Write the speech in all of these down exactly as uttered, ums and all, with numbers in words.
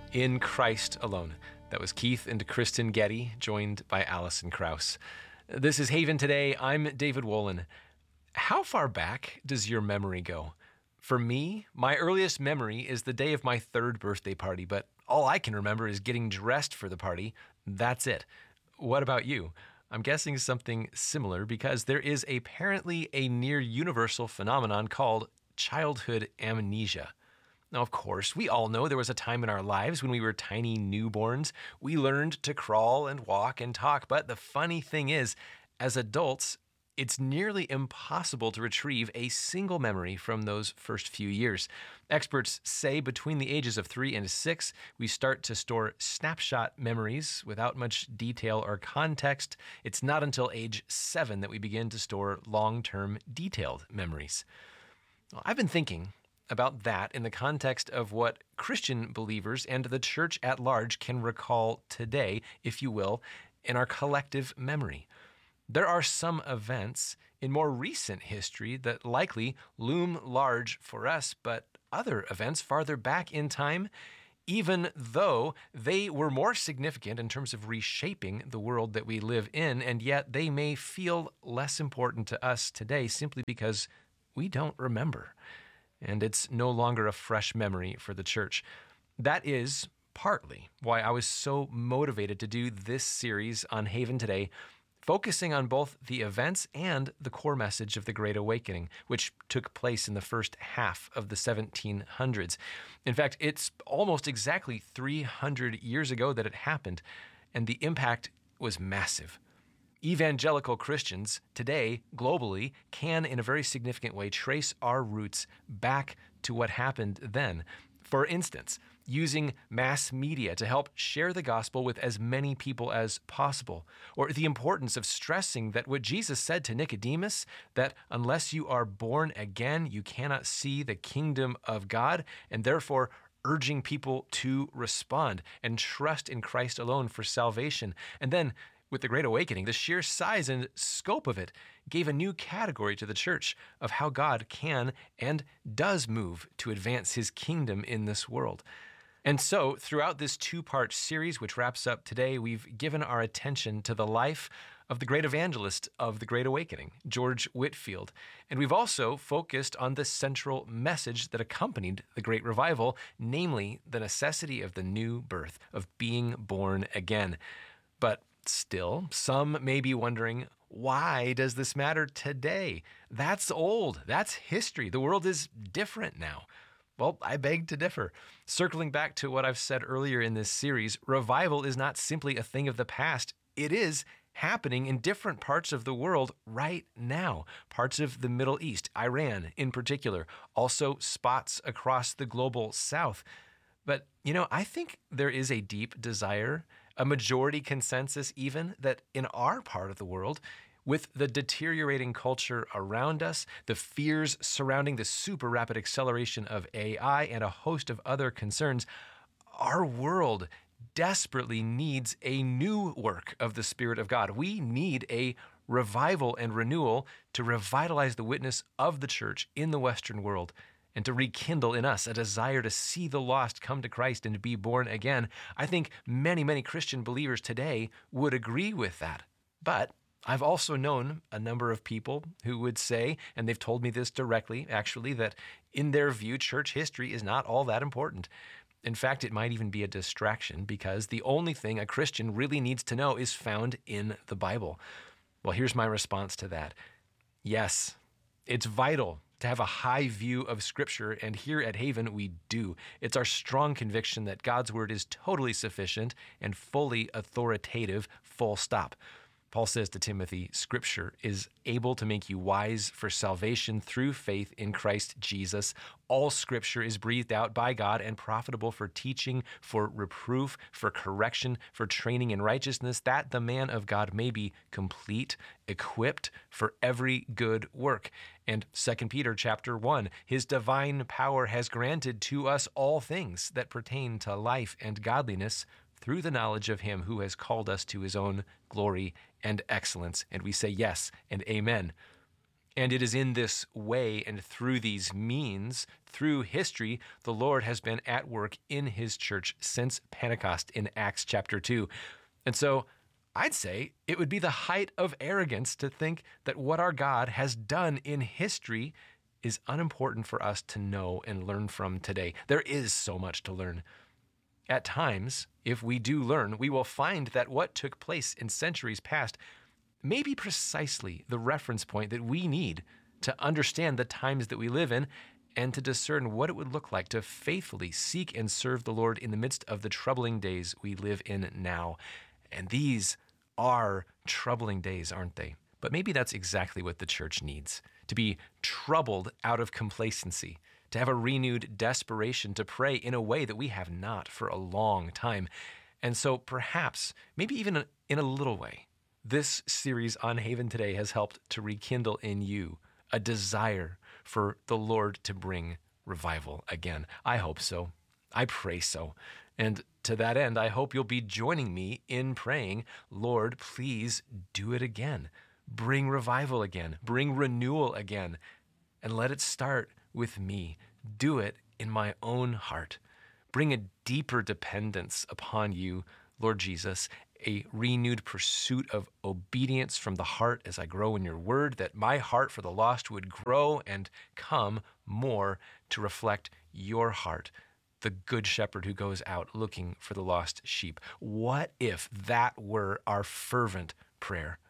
In Christ Alone. That was Keith and Kristen Getty, joined by Allison Krauss. This is Haven Today. I'm David Wolin. How far back does your memory go? For me, my earliest memory is the day of my third birthday party, but all I can remember is getting dressed for the party. That's it. What about you? I'm guessing something similar because there is apparently a near universal phenomenon called childhood amnesia. Now, of course, we all know there was a time in our lives when we were tiny newborns. We learned to crawl and walk and talk, but the funny thing is, as adults, it's nearly impossible to retrieve a single memory from those first few years. Experts say between the ages of three and six, we start to store snapshot memories without much detail or context. It's not until age seven that we begin to store long-term detailed memories. Well, I've been thinking about that in the context of what Christian believers and the church at large can recall today, if you will, in our collective memory. There are some events in more recent history that likely loom large for us, but other events farther back in time, even though they were more significant in terms of reshaping the world that we live in, and yet they may feel less important to us today simply because we don't remember. And it's no longer a fresh memory for the church. That is partly why I was so motivated to do this series on Haven Today, focusing on both the events and the core message of the Great Awakening, which took place in the first half of the seventeen hundreds. In fact, it's almost exactly three hundred years ago that it happened, and the impact was massive. Evangelical Christians today, globally, can in a very significant way trace our roots back to what happened then. For instance, using mass media to help share the gospel with as many people as possible, or the importance of stressing that what Jesus said to Nicodemus, that unless you are born again, you cannot see the kingdom of God, and therefore urging people to respond and trust in Christ alone for salvation. And then with the Great Awakening, the sheer size and scope of it gave a new category to the church of how God can and does move to advance his kingdom in this world. And so, throughout this two-part series, which wraps up today, we've given our attention to the life of the great evangelist of the Great Awakening, George Whitefield. And we've also focused on the central message that accompanied the Great Revival, namely the necessity of the new birth, of being born again. But still, some may be wondering, why does this matter today? That's old. That's history. The world is different now. Well, I beg to differ. Circling back to what I've said earlier in this series, revival is not simply a thing of the past. It is happening in different parts of the world right now. Parts of the Middle East, Iran in particular, also spots across the global south. But, you know, I think there is a deep desire, a majority consensus even, that in our part of the world, with the deteriorating culture around us, the fears surrounding the super rapid acceleration of A I, and a host of other concerns, our world desperately needs a new work of the Spirit of God. We need a revival and renewal to revitalize the witness of the church in the Western world, and to rekindle in us a desire to see the lost come to Christ and to be born again. I think many, many Christian believers today would agree with that. But I've also known a number of people who would say, and they've told me this directly, actually, that in their view, church history is not all that important. In fact, it might even be a distraction because the only thing a Christian really needs to know is found in the Bible. Well, here's my response to that. Yes, it's vital to have a high view of Scripture, and here at Haven, we do. It's our strong conviction that God's Word is totally sufficient and fully authoritative, full stop. Paul says to Timothy, Scripture is able to make you wise for salvation through faith in Christ Jesus. All Scripture is breathed out by God and profitable for teaching, for reproof, for correction, for training in righteousness, that the man of God may be complete, equipped for every good work. And Second Peter chapter one, his divine power has granted to us all things that pertain to life and godliness through the knowledge of him who has called us to his own glory and excellence. And we say yes and amen. And it is in this way and through these means, through history, the Lord has been at work in his church since Pentecost in Acts chapter two. And so I'd say it would be the height of arrogance to think that what our God has done in history is unimportant for us to know and learn from today. There is so much to learn. At times, if we do learn, we will find that what took place in centuries past may be precisely the reference point that we need to understand the times that we live in and to discern what it would look like to faithfully seek and serve the Lord in the midst of the troubling days we live in now. And these are troubling days, aren't they? But maybe that's exactly what the church needs, to be troubled out of complacency, to have a renewed desperation to pray in a way that we have not for a long time. And so perhaps, maybe even in a little way, this series on Haven Today has helped to rekindle in you a desire for the Lord to bring revival again. I hope so. I pray so. And to that end, I hope you'll be joining me in praying, Lord, please do it again. Bring revival again. Bring renewal again. And let it start with me. Do it in my own heart. Bring a deeper dependence upon you, Lord Jesus, a renewed pursuit of obedience from the heart as I grow in your word, that my heart for the lost would grow and come more to reflect your heart, the good shepherd who goes out looking for the lost sheep. What if that were our fervent prayer?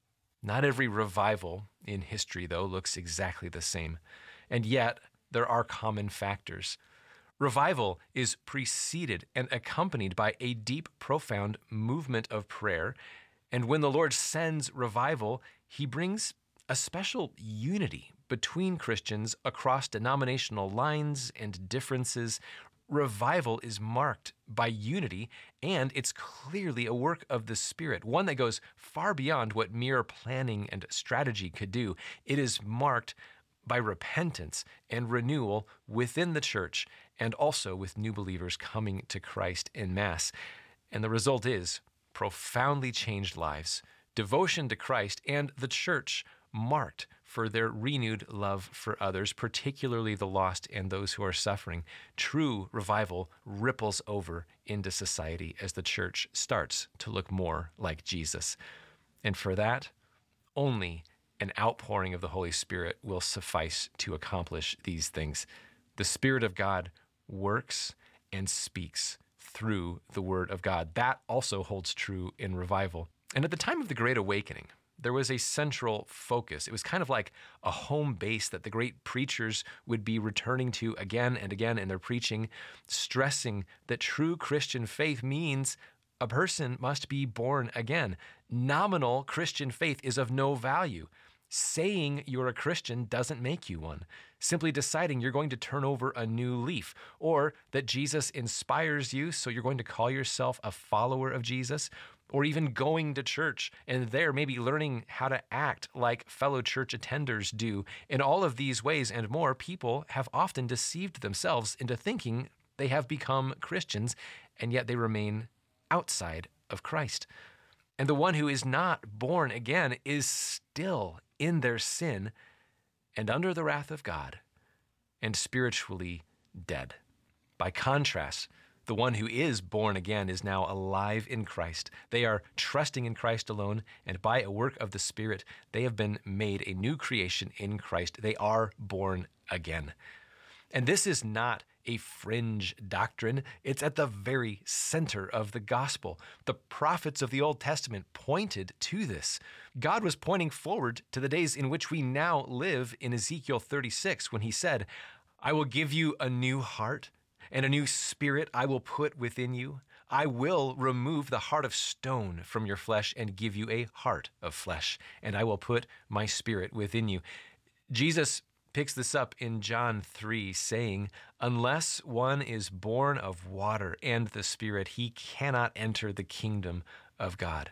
Not every revival in history, though, looks exactly the same. And yet, there are common factors. Revival is preceded and accompanied by a deep, profound movement of prayer. And when the Lord sends revival, he brings a special unity between Christians across denominational lines and differences. Revival is marked by unity, and it's clearly a work of the Spirit, one that goes far beyond what mere planning and strategy could do. It is marked by repentance and renewal within the church, and also with new believers coming to Christ en masse. And the result is profoundly changed lives, devotion to Christ, and the church marked for their renewed love for others, particularly the lost and those who are suffering. True revival ripples over into society as the church starts to look more like Jesus. And for that, only an outpouring of the Holy Spirit will suffice to accomplish these things. The Spirit of God works and speaks through the Word of God. That also holds true in revival. And at the time of the Great Awakening, there was a central focus. It was kind of like a home base that the great preachers would be returning to again and again in their preaching, stressing that true Christian faith means a person must be born again. Nominal Christian faith is of no value. Saying you're a Christian doesn't make you one. Simply deciding you're going to turn over a new leaf, or that Jesus inspires you, so you're going to call yourself a follower of Jesus, or even going to church and there maybe learning how to act like fellow church attenders do. In all of these ways and more, people have often deceived themselves into thinking they have become Christians, and yet they remain outside of Christ. And the one who is not born again is still in their sin and under the wrath of God and spiritually dead. By contrast, the one who is born again is now alive in Christ. They are trusting in Christ alone, and by a work of the Spirit, they have been made a new creation in Christ. They are born again. And this is not a fringe doctrine. It's at the very center of the gospel. The prophets of the Old Testament pointed to this. God was pointing forward to the days in which we now live in Ezekiel thirty-six, when he said, I will give you a new heart, and a new spirit I will put within you. I will remove the heart of stone from your flesh and give you a heart of flesh, and I will put my spirit within you. Jesus picks this up in John three, saying, unless one is born of water and the Spirit, he cannot enter the kingdom of God.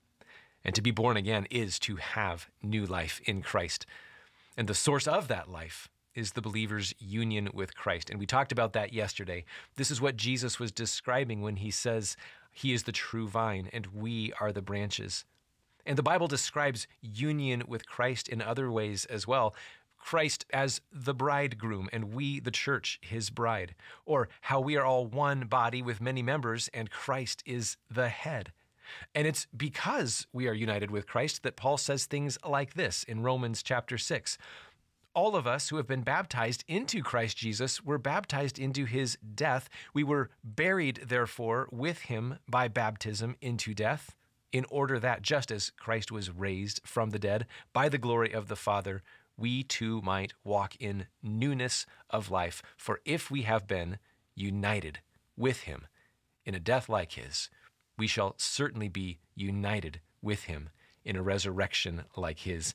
And to be born again is to have new life in Christ. And the source of that life is the believer's union with Christ. And we talked about that yesterday. This is what Jesus was describing when he says he is the true vine and we are the branches. And the Bible describes union with Christ in other ways as well. Christ as the bridegroom and we, the church, his bride. Or how we are all one body with many members and Christ is the head. And it's because we are united with Christ that Paul says things like this in Romans chapter six. All of us who have been baptized into Christ Jesus were baptized into his death. We were buried, therefore, with him by baptism into death, in order that just as Christ was raised from the dead by the glory of the Father, we too might walk in newness of life. For if we have been united with him in a death like his, we shall certainly be united with him in a resurrection like his.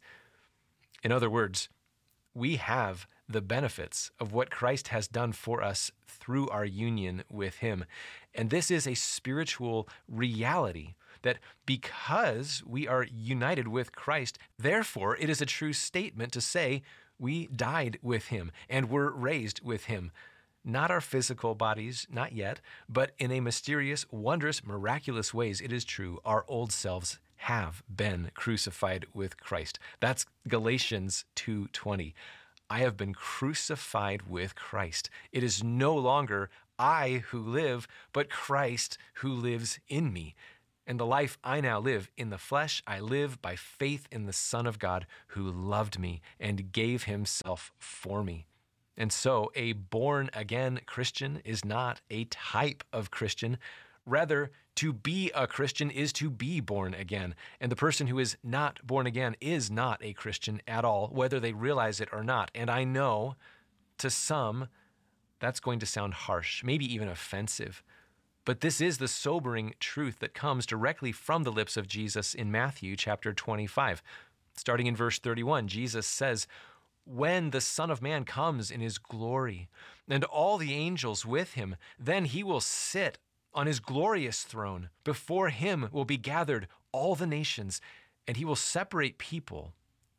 In other words, we have the benefits of what Christ has done for us through our union with him. And this is a spiritual reality that because we are united with Christ, therefore it is a true statement to say we died with him and were raised with him. Not our physical bodies, not yet, but in a mysterious, wondrous, miraculous ways, it is true, our old selves have been crucified with Christ. That's Galatians two twenty. I have been crucified with Christ. It is no longer I who live, but Christ who lives in me. And the life I now live in the flesh, I live by faith in the Son of God who loved me and gave himself for me. And so a born-again Christian is not a type of Christian. Rather, to be a Christian is to be born again. And the person who is not born again is not a Christian at all, whether they realize it or not. And I know to some that's going to sound harsh, maybe even offensive. But this is the sobering truth that comes directly from the lips of Jesus in Matthew chapter twenty-five. Starting in verse thirty-one, Jesus says, "When the Son of Man comes in his glory, and all the angels with him, then he will sit on his glorious throne. Before him will be gathered all the nations, and he will separate people,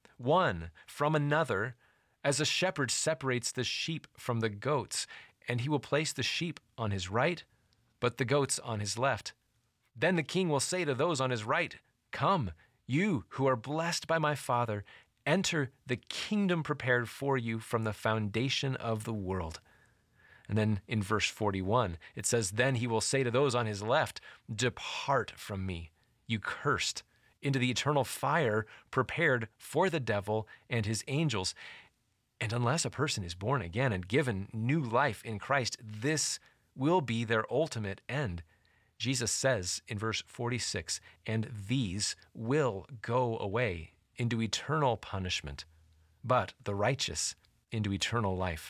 one from another, as a shepherd separates the sheep from the goats. And he will place the sheep on his right, but the goats on his left. Then the king will say to those on his right, 'Come, you who are blessed by my Father, enter the kingdom prepared for you from the foundation of the world.'" And then in verse forty-one, it says, "Then he will say to those on his left, 'Depart from me, you cursed, into the eternal fire prepared for the devil and his angels.'" And unless a person is born again and given new life in Christ, this will be their ultimate end. Jesus says in verse forty-six, "And these will go away into eternal punishment, but the righteous into eternal life."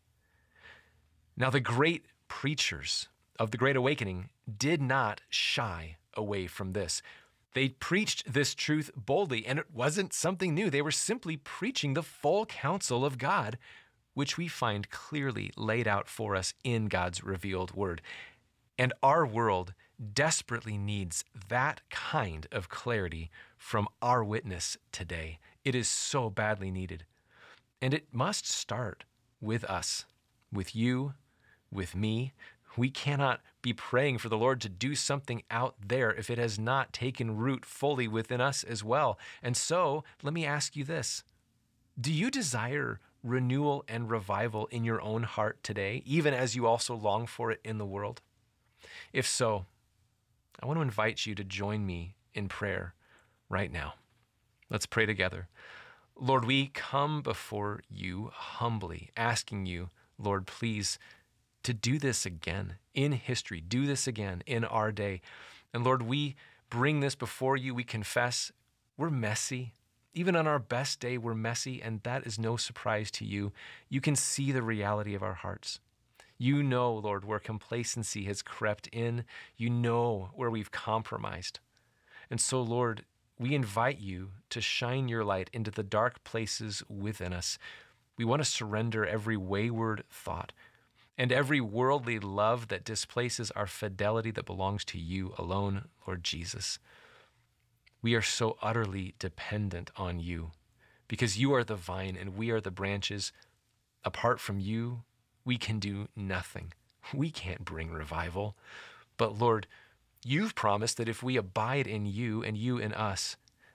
Now, the great preachers of the Great Awakening did not shy away from this. They preached this truth boldly, and it wasn't something new. They were simply preaching the full counsel of God, which we find clearly laid out for us in God's revealed word. And our world desperately needs that kind of clarity from our witness today. It is so badly needed. And it must start with us, with you, with me. We cannot be praying for the Lord to do something out there if it has not taken root fully within us as well. And so, let me ask you this. Do you desire renewal and revival in your own heart today, even as you also long for it in the world? If so, I want to invite you to join me in prayer right now. Let's pray together. Lord, we come before you humbly, asking you, Lord, please, to do this again in history, do this again in our day. And Lord, we bring this before you. We confess we're messy. Even on our best day, we're messy, and that is no surprise to you. You can see the reality of our hearts. You know, Lord, where complacency has crept in. You know where we've compromised. And so, Lord, we invite you to shine your light into the dark places within us. We want to surrender every wayward thought and every worldly love that displaces our fidelity that belongs to you alone, Lord Jesus. We are so utterly dependent on you because you are the vine and we are the branches. Apart from you, we can do nothing. We can't bring revival. But Lord, you've promised that if we abide in you and you in us,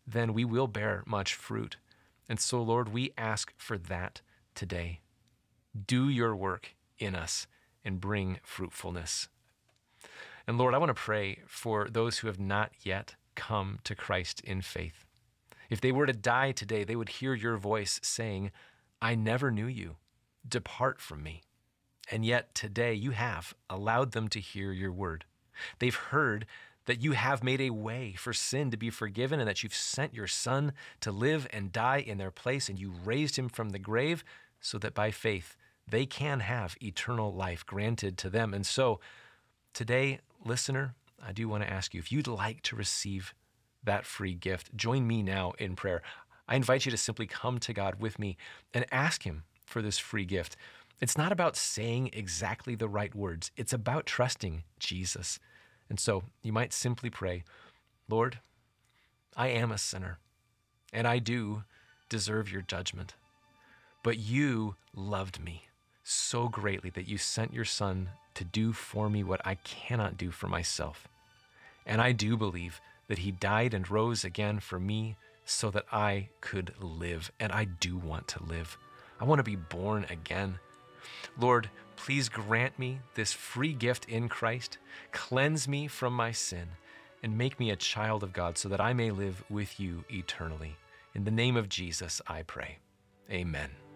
then we will bear much fruit. And so, Lord, we ask for that today. Do your work in us and bring fruitfulness. And Lord, I want to pray for those who have not yet come to Christ in faith. If they were to die today, they would hear your voice saying, I never knew you. Depart from me. And yet today you have allowed them to hear your word. They've heard that you have made a way for sin to be forgiven and that you've sent your Son to live and die in their place, and you raised him from the grave so that by faith they can have eternal life granted to them. And so today, listener, I do want to ask you, if you'd like to receive that free gift, join me now in prayer. I invite you to simply come to God with me and ask him for this free gift. It's not about saying exactly the right words. It's about trusting Jesus. And so you might simply pray, Lord, I am a sinner, and I do deserve your judgment. But you loved me so greatly that you sent your Son to do for me what I cannot do for myself. And I do believe that he died and rose again for me so that I could live. And I do want to live. I want to be born again. Lord, please grant me this free gift in Christ. Cleanse me from my sin and make me a child of God so that I may live with you eternally. In the name of Jesus, I pray. Amen.